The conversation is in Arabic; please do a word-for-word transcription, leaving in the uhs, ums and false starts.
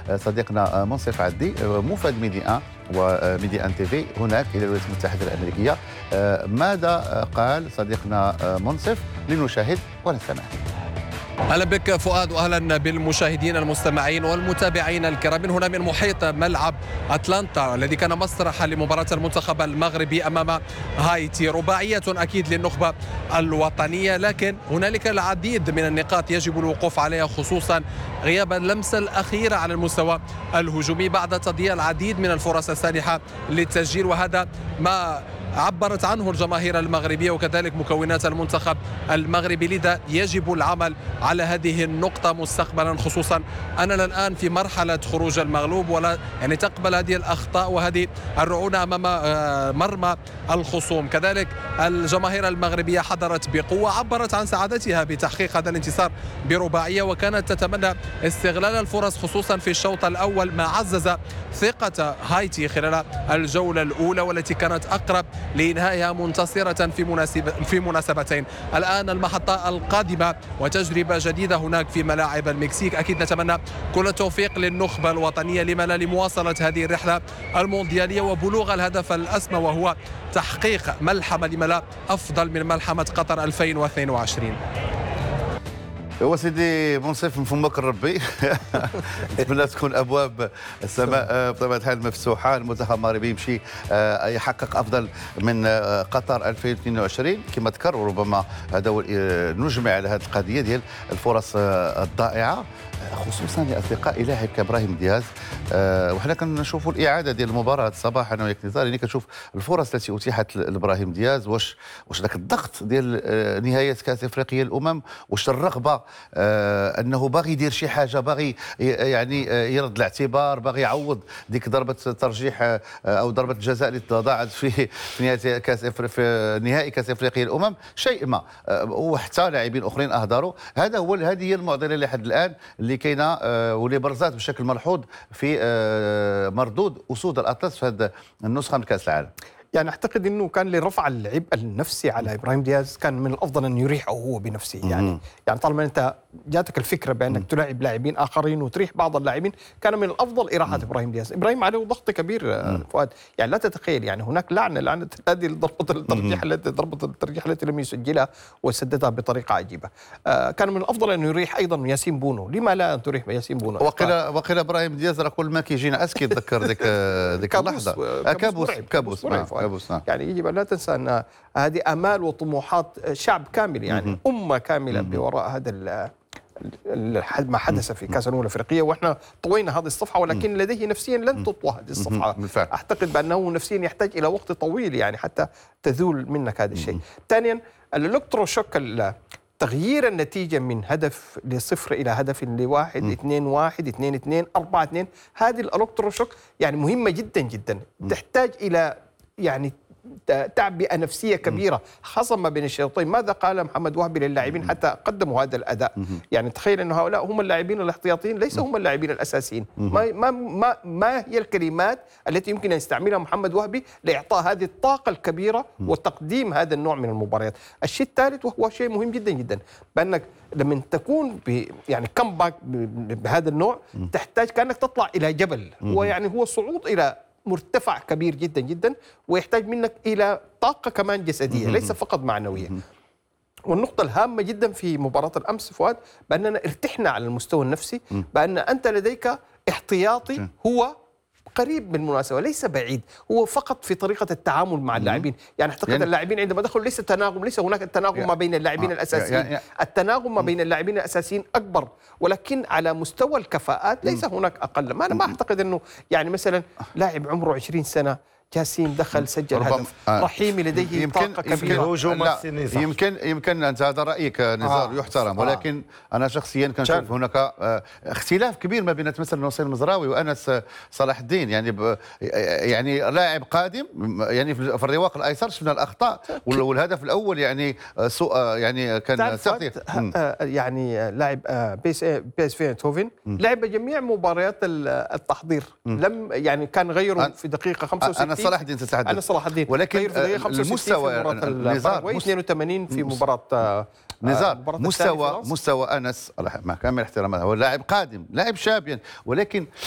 صديقنا منصف عدي مفاد ميدي واحد وميدي واحد تي في هناك الى الولايات المتحده الامريكيه. ماذا قال صديقنا منصف؟ لنشاهد ونستمع. اهلا بك فؤاد، واهلا بالمشاهدين المستمعين والمتابعين الكرام من هنا من محيط ملعب اتلانتا الذي كان مسرحا لمباراه المنتخب المغربي امام هايتي. رباعيه اكيد للنخبه الوطنيه، لكن هنالك العديد من النقاط يجب الوقوف عليها، خصوصا غياب اللمسه الاخيره على المستوى الهجومي بعد تضييع العديد من الفرص السانحه للتسجيل، وهذا ما عبرت عنه الجماهير المغربية وكذلك مكونات المنتخب المغربي. لذا يجب العمل على هذه النقطة مستقبلا، خصوصا أننا الآن في مرحلة خروج المغلوب، ولا يعني تقبل هذه الأخطاء وهذه الرعونة أمام مرمى الخصوم. كذلك الجماهير المغربية حضرت بقوة، عبرت عن سعادتها بتحقيق هذا الانتصار برباعية، وكانت تتمنى استغلال الفرص خصوصا في الشوط الأول، ما عزز ثقة هايتي خلال الجولة الأولى والتي كانت أقرب لإنهائها منتصرة في مناسبة في مناسبتين. الآن المحطة القادمة وتجربة جديدة هناك في ملاعب المكسيك. أكيد نتمنى كل التوفيق للنخبة الوطنية لما لا لمواصلة هذه الرحلة المونديالية وبلوغ الهدف الأسمى، وهو تحقيق ملحمة لما لا أفضل من ملحمة قطر ألفين واثنين وعشرين. هو سيدي منصف من فمك ربي. نتمنى تكون ابواب السماء بطبيعه الحال مفتوحه، المنتخب المغربي يمشي يحقق افضل من قطر ألفين واثنين وعشرين كما ذكر، وربما هذا هو نجمع على هذه القضيه ديال الفرص الضائعه، خصوصا لاصدقائي لاعب كابراهيم دياز. أه وحنا كنشوفوا الاعاده ديال المباراه صباحا انا وياك نزار، يعني كنشوف الفرص التي اتيحت لابراهيم دياز، واش واش ذاك الضغط ديال نهايه كاس افريقيا الامم، واش الرغبه أه انه باغي يدير شي حاجه، باغي يعني يرد الاعتبار، باغي يعوض ديك ضربه ترجيح او ضربه الجزاء اللي ضاعت في في نهايه كاس افريقيا في نهائي كاس افريقيا الامم، شيء ما. أه وحتى لاعبين اخرين اهدروا. هذا هو هذه هي المعضله لحد الان اللي كاينه واللي برزات بشكل ملحوظ في مردود اسود الاطلس في هذه النسخه من كاس العالم. يعني اعتقد انه كان لرفع العبء النفسي على ابراهيم دياز كان من الافضل ان يريحه هو بنفسه. يعني يعني طالما انت جاتك الفكره بانك مم. تلاعب لاعبين اخرين وتريح بعض اللاعبين، كان من الافضل اراحه مم. ابراهيم دياز. ابراهيم عليه ضغط كبير فؤاد، يعني لا تتخيل، يعني هناك لعنه لعنه هذه ضربه الترجيح التي ضربه الترجيح التي لم يسجلها وسددها بطريقه عجيبه. آه كان من الافضل انه يريح ايضا ياسين بونو. لما لا ان تريح ياسين بونو؟ وقيل وقيل ابراهيم دياز راه كل ما كيجينا اسكي تذكر ديك ديك اللحظه كابوس كابوس كابوس. يعني يجب ان لا تنسى ان هذه امال وطموحات شعب كامل، يعني امه كامله بوراء هذا ما حدث في كاس الامم الافريقيه، واحنا طوينا هذه الصفحه، ولكن لديه نفسيا لن تطوى هذه الصفحه. اعتقد بانه نفسيا يحتاج الى وقت طويل يعني حتى تزول منك هذا الشيء. ثانيا الالكتروشوك، تغيير النتيجة من هدف لصفر إلى هدف لواحد، م. اثنين واحد، اثنين اثنين، أربعة اثنين، هذه الالكتروشوك يعني مهمة جدا جدا، م. تحتاج إلى يعني تعبئة نفسية كبيرة، خاصة ما بين الشوطين. ماذا قال محمد وهبي للاعبين حتى قدموا هذا الأداء؟ يعني تخيل أن هؤلاء هم اللاعبين الاحتياطيين، ليس هم اللاعبين الأساسيين. ما, ما, ما, ما هي الكلمات التي يمكن أن يستعملها محمد وهبي لإعطاء هذه الطاقة الكبيرة وتقديم هذا النوع من المباريات؟ الشيء الثالث وهو شيء مهم جدا جدا، بأنك لما تكون يعني كمباك بهذا النوع تحتاج كأنك تطلع إلى جبل، ويعني هو صعود إلى مرتفع كبير جدا جدا، ويحتاج منك إلى طاقة كمان جسدية ليس فقط معنوية. والنقطة الهامة جدا في مباراة الأمس فؤاد بأننا ارتحنا على المستوى النفسي، بأن أنت لديك احتياطي هو قريب بالمناسبة، ليس بعيد، هو فقط في طريقة التعامل مع اللاعبين. يعني اعتقد يعني اللاعبين عندما دخلوا ليس تناغم، ليس هناك التناغم ما بين اللاعبين الأساسيين، التناغم ما بين اللاعبين الأساسيين أكبر، ولكن على مستوى الكفاءات ليس هناك أقل. ما أنا ما أعتقد أنه يعني مثلا لاعب عمره عشرين سنة جاسين دخل سجل هدف، آه. رحيمي لديه يمكن طاقة كبيرة. يمكن يمكن يمكن انت هذا رايك نزار آه. يحترم، ولكن آه. انا شخصيا كنشوف هناك آه اختلاف كبير ما بين مثلا نصير المزراوي وانس صلاح الدين. يعني يعني لاعب قادم، يعني في الرواق الايسر شفنا الاخطاء، والهدف الاول يعني سوء يعني كان تغطيه. يعني لاعب بي اس في ايندهوفن لعب جميع مباريات التحضير، م. لم يعني كان غيره في دقيقة خمسة وستين. أنا صلاح الدين تتحدث، أنا صلاح الدين، ولكن المستوى نزار اثنين وثمانين في مباراة نزار مستوى مستوى أنس مع كامل احترامه، هو لاعب قادم، لاعب شاب يعني، ولكن